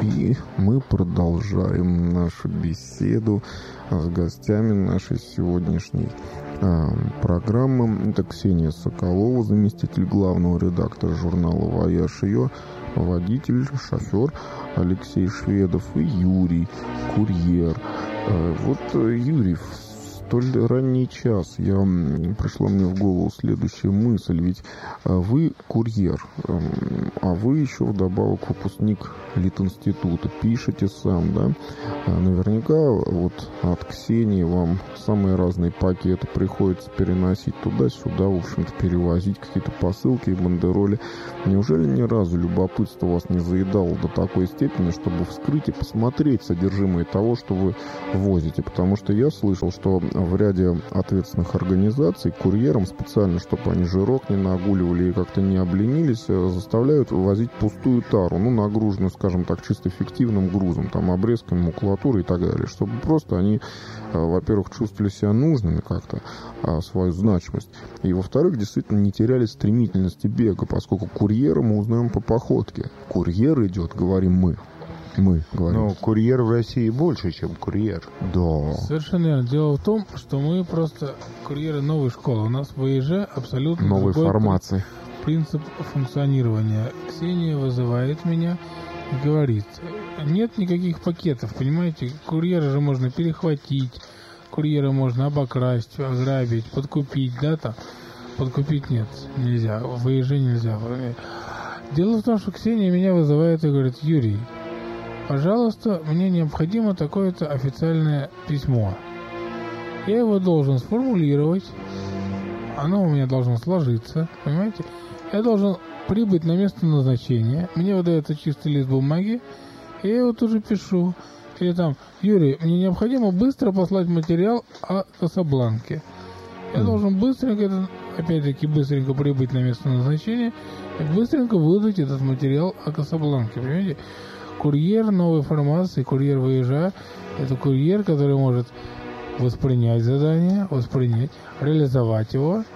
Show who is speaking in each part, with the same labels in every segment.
Speaker 1: И мы продолжаем нашу беседу с гостями нашей сегодняшней программы. Это Ксения Соколова, заместитель главного редактора журнала «Вояж», ее водитель, шофер Алексей Шведов и Юрий, курьер. Вот, Юрий, столь ранний час пришла мне в голову следующая мысль. Ведь вы курьер, а вы еще вдобавок выпускник Литинститута, пишете сам, да? Наверняка вот от Ксении вам самые разные пакеты приходится переносить туда-сюда, в общем-то, перевозить какие-то посылки и бандероли. Неужели ни разу любопытство вас не заедало до такой степени, чтобы вскрыть и посмотреть содержимое того, что вы возите? Потому что я слышал, что в ряде ответственных организаций курьерам специально, чтобы они жирок не нагуливали и как-то не обленились, заставляют возить пустую тару, нагруженную, скажем так, чисто фиктивным грузом, там, обрезками, макулатурой и так далее, чтобы просто они, во-первых, чувствовали себя нужными как-то, свою значимость, и, во-вторых, действительно не теряли стремительности бега, поскольку курьера мы узнаем по походке. Курьер идет, говорим мы. Мы говорим.
Speaker 2: Но курьер в России больше, чем курьер.
Speaker 1: Да.
Speaker 3: Совершенно верно. Дело в том, что мы просто курьеры новой школы. У нас в ВИЖ абсолютно
Speaker 1: новой
Speaker 3: другой
Speaker 1: формации.
Speaker 3: Принцип функционирования. Ксения вызывает меня и говорит: нет никаких пакетов, понимаете? Курьера же можно перехватить, курьера можно обокрасть, ограбить, подкупить, да, там. Подкупить нет, нельзя, в ВИЖ нельзя. Дело в том, что Ксения меня вызывает и говорит: Юрий, пожалуйста, мне необходимо такое-то официальное письмо. Я его должен сформулировать, оно у меня должно сложиться, понимаете? Я должен прибыть на место назначения, мне выдается чистый лист бумаги, и я его тут же пишу. Или там: Юрий, мне необходимо быстро послать материал о Касабланке. Я должен быстренько, опять-таки, быстренько прибыть на место назначения и быстренько выдать этот материал о Касабланке, понимаете? Курьер новой формации, курьер ВИЖ, это курьер, который может воспринять задание, реализовать его,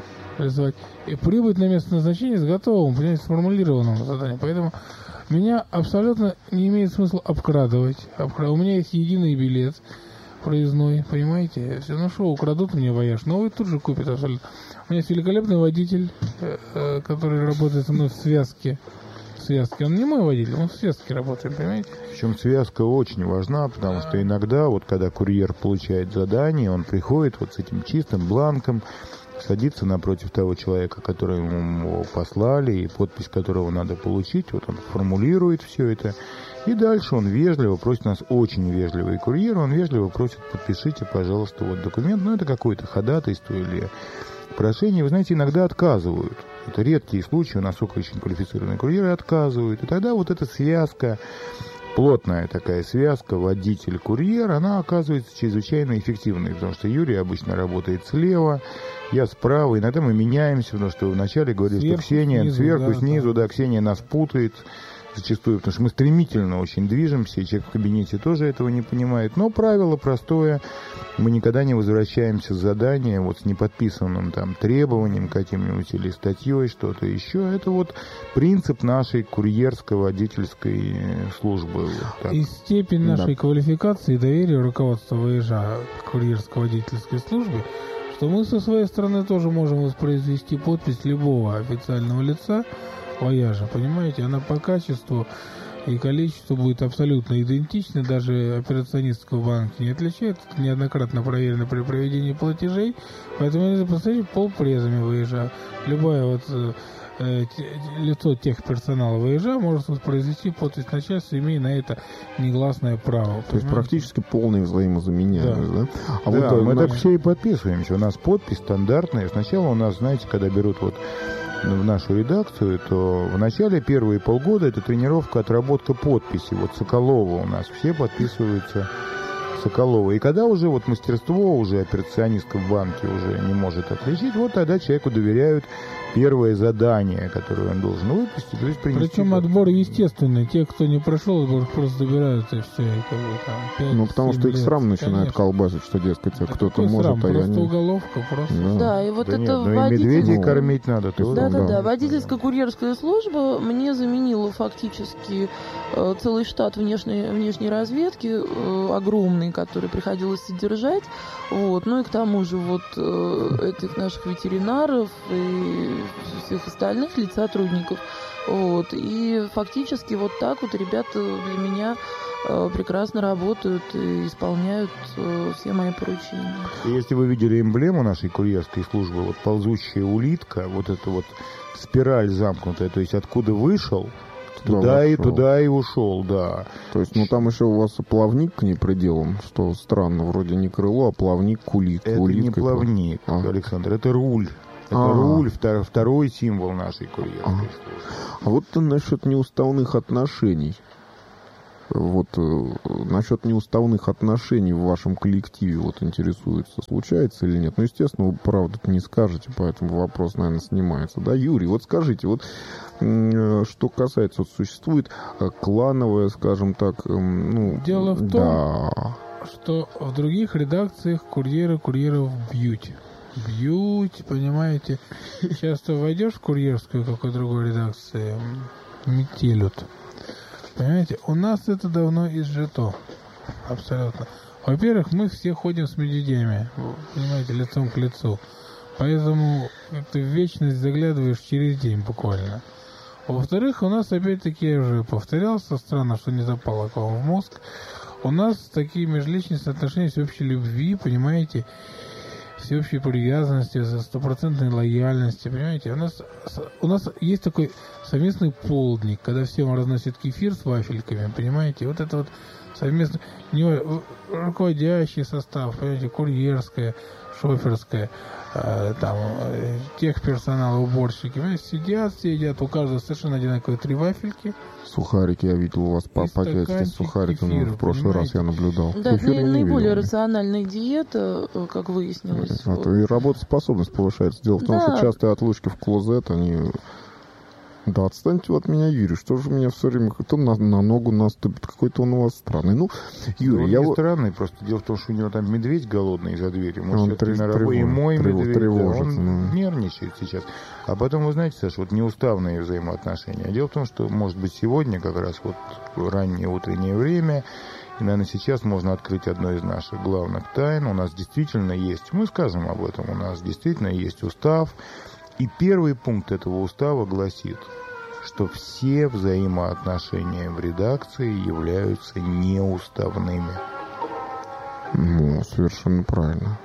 Speaker 3: и прибыть на место назначения с готовым, понимаете, сформулированным заданием. Поэтому меня абсолютно не имеет смысла обкрадывать. У меня есть единый билет проездной, понимаете? Все равно что, украдут мне «Вояж», новый тут же купят абсолютно. У меня есть великолепный водитель, который работает со мной в связке. Он не мой водитель, он в связке работает, понимаете?
Speaker 2: Причем связка очень важна, потому что иногда, вот когда курьер получает задание, он приходит вот с этим чистым бланком, садится напротив того человека, который ему послали, и подпись которого надо получить, вот он формулирует все это, и дальше он вежливо просит нас, очень вежливый курьер, он вежливо просит: подпишите, пожалуйста, вот документ, это какое-то ходатайство или прошение, вы знаете, иногда отказывают. Это редкие случаи, у нас очень квалифицированные курьеры отказывают. И тогда вот эта связка, плотная такая связка, водитель-курьер, она оказывается чрезвычайно эффективной, потому что Юрий обычно работает слева, я справа, иногда мы меняемся, потому что вначале говорили, что Ксения снизу, сверху, да, снизу, да, Ксения нас путает зачастую, потому что мы стремительно очень движемся, и человек в кабинете тоже этого не понимает. Но правило простое: мы никогда не возвращаемся с задания вот с неподписанным там требованием каким-нибудь или статьей, что-то еще. Это вот принцип нашей курьерско-водительской службы. Вот
Speaker 3: и степень нашей квалификации и доверия руководства ВИЖ к курьерско-водительской службе, что мы со своей стороны тоже можем воспроизвести подпись любого официального лица «Вояжа», понимаете? Она по качеству и количеству будет абсолютно идентична, даже операционистка в банке не отличается, это неоднократно проверено при проведении платежей, поэтому это поставить полпрезами «Вояжа». Любое вот лицо техперсонала ВИЖ может воспроизвести подпись начальства, имея на это негласное право.
Speaker 1: То есть практически полная взаимозаменяемость, да?
Speaker 2: А да, вот, мы так все и подписываемся. У нас подпись стандартная. Сначала у нас, знаете, когда берут вот в нашу редакцию, то в начале первые полгода это тренировка, отработка подписи. Вот Соколова у нас все подписываются Соколова. И когда уже вот мастерство, уже операционистка в банке уже не может отличить, вот тогда человеку доверяют первое задание, которое он должен выпустить, то есть принести...
Speaker 3: Причем отбор естественный. Те, кто не прошел отбор, просто забирают и все. И как бы там 5,
Speaker 1: потому что их срам начинает колбасить, что, дескать, кто-то может, а я
Speaker 3: просто
Speaker 1: не...
Speaker 3: уголовка, просто.
Speaker 4: Да, и вот
Speaker 2: Да
Speaker 4: это
Speaker 2: нет, но и медведей кормить надо тоже.
Speaker 4: Да. Водительско-курьерская служба мне заменила фактически целый штат внешней разведки, огромный, который приходилось содержать. Вот. Ну и к тому же вот этих наших ветеринаров и всех остальных лиц сотрудников. Вот. И фактически вот так вот ребята для меня прекрасно работают и исполняют все мои поручения.
Speaker 2: И если вы видели эмблему нашей курьерской службы, вот ползущая улитка, вот эта вот спираль замкнутая, то есть откуда вышел, туда и ушел, да.
Speaker 1: То есть, там еще у вас плавник к ней пределом, что странно, вроде не крыло, а плавник к улитке.
Speaker 2: Это не плавник, Александр, это руль. Это руль, второй символ нашей курьерской службы.
Speaker 1: А вот насчет неуставных отношений. Вот насчет неуставных отношений в вашем коллективе интересуется, случается или нет? Естественно, вы правду-то не скажете, поэтому вопрос, наверное, снимается. Да, Юрий, вот скажите, что касается, существует клановая, скажем так,
Speaker 3: Дело в том, что в других редакциях курьеров бьют. Понимаете? Часто войдешь в курьерскую какой-то другой редакции, метелют. Понимаете, у нас это давно изжито. Абсолютно. Во-первых, мы все ходим с медведями, понимаете, лицом к лицу. Поэтому ты в вечность заглядываешь через день буквально. Во-вторых, у нас опять-таки, я уже повторялся, странно, что не запало к вам в мозг. У нас такие межличностные отношения, всеобщей любви, понимаете, всеобщей привязанности, стопроцентной лояльности, понимаете. У нас есть такой совместный полдник, когда всем разносят кефир с вафельками, понимаете. Вот это вот совместный руководящий состав, понимаете, курьерская, шоферская, техперсонал, уборщики, понимаете, сидят, все едят, у каждого совершенно одинаковые 3 вафельки.
Speaker 1: Сухарики, я видел у вас по пакетике с сухариками, в прошлый раз я наблюдал.
Speaker 4: Да, это наиболее рациональная диета, как выяснилось.
Speaker 1: И работоспособность повышается. Дело в том, что частые отлучки в клозет, они... Да, отстаньте от меня, Юрий, что же меня все время кто на ногу наступит, какой-то он у вас странный. Юрий,
Speaker 2: он не странный, просто дело в том, что у него там медведь голодный за дверью. Может,
Speaker 1: он тревожится,
Speaker 2: он нервничает сейчас. А потом, вы знаете, Саша, неуставные взаимоотношения. Дело в том, что, может быть, сегодня как раз раннее утреннее время, и, наверное, сейчас можно открыть одну из наших главных тайн. У нас действительно есть, мы скажем об этом, у нас действительно есть устав. И первый пункт этого устава гласит, что все взаимоотношения в редакции являются неуставными.
Speaker 1: Совершенно правильно.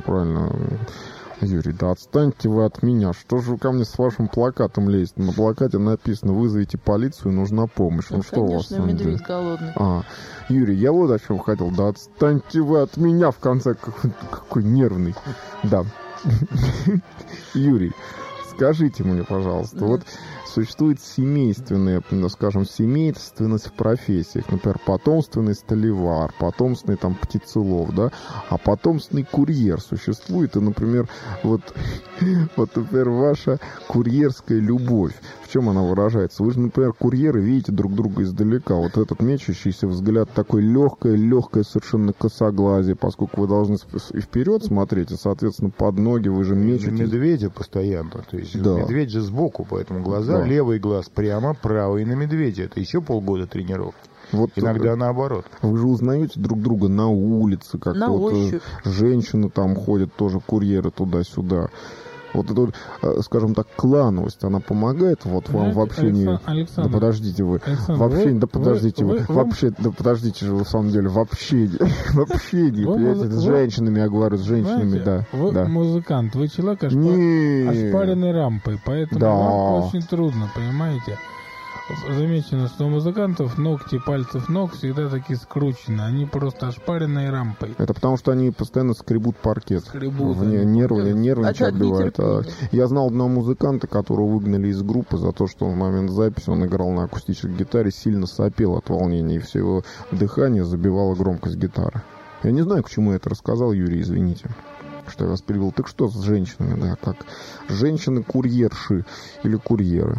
Speaker 1: Юрий, да отстаньте вы от меня. Что же вы ко мне с вашим плакатом лезете? На плакате написано: вызовите полицию, нужна помощь.
Speaker 4: Что у вас? Конечно, медведь голодный.
Speaker 1: Юрий, я вот о чем хотел. Да отстаньте вы от меня, в конце, какой нервный. Да. Юрий, скажите мне, пожалуйста, существует семейственность в профессиях, например, потомственный столевар, потомственный птицелов, да, а потомственный курьер существует, и, например, например, ваша курьерская любовь, в чем она выражается? Вы же, например, курьеры видите друг друга издалека, этот мечущийся взгляд, такой легкое совершенно косоглазие, поскольку вы должны и вперед смотреть, и, соответственно, под ноги вы же мечетесь.
Speaker 2: На медведя постоянно, то есть медведь же сбоку, поэтому глаза, левый глаз прямо, правый на медведя. Это еще полгода тренировки. Иногда наоборот.
Speaker 1: Вы же узнаете друг друга на улице, как женщины там ходят, тоже курьеры туда-сюда. Скажем так, клановость, она помогает вам в общении.
Speaker 3: Александр,
Speaker 1: да подождите вы. В общении, да подождите вы. Вообще, да подождите же вы, в самом деле, в общении. С женщинами, я говорю, с женщинами, да.
Speaker 3: Вы музыкант, вы человек ошпаренной рампой, поэтому вам очень трудно, понимаете? Замечено, что у музыкантов ногти пальцев ног всегда такие скручены. Они просто ошпаренной рампой.
Speaker 1: Это потому, что они постоянно скребут паркет. Нервничать бывает. Я знал одного музыканта, которого выгнали из группы за то, что в момент записи он играл на акустической гитаре, сильно сопел от волнения, и все его дыхание забивало громкость гитары. Я не знаю, к чему я это рассказал, Юрий, извините. что я вас перевел. Так что с женщинами, да, как женщины-курьерши или курьеры?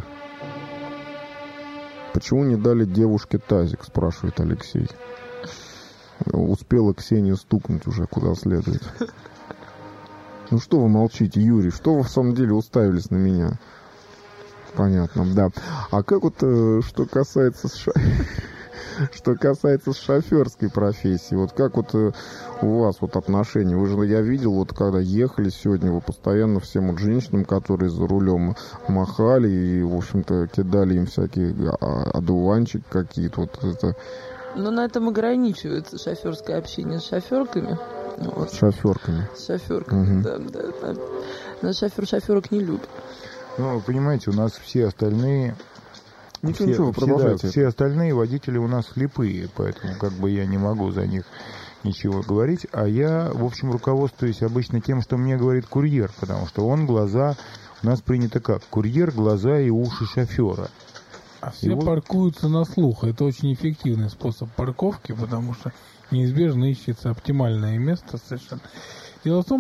Speaker 1: Почему не дали девушке тазик, спрашивает Алексей. Успела Ксения стукнуть уже куда следует. Ну что вы молчите, Юрий? Что вы в самом деле уставились на меня? Понятно, да. А как вот, что касается шоферской профессии, вот как вот у вас вот отношения? Вы же, я видел, вот когда ехали сегодня, вы постоянно всем вот женщинам, которые за рулем махали и, в общем-то, кидали им всякие одуванчики какие-то, вот это...
Speaker 4: Но на этом ограничивается шоферское общение с шоферками. Вот.
Speaker 1: С шоферками.
Speaker 4: С шоферками, да. Наш шофер шоферок не любит.
Speaker 2: Ну, вы понимаете, у нас все остальные...
Speaker 1: Ничего, продолжайте.
Speaker 2: Все остальные водители у нас слепые, поэтому как бы я не могу за них ничего говорить. А я, в общем, руководствуюсь обычно тем, что мне говорит курьер, потому что он глаза... У нас принято как? Курьер, глаза и уши шофера.
Speaker 3: А все паркуются на слух. Это очень эффективный способ парковки, потому что неизбежно ищется оптимальное место совершенно. Дело в том,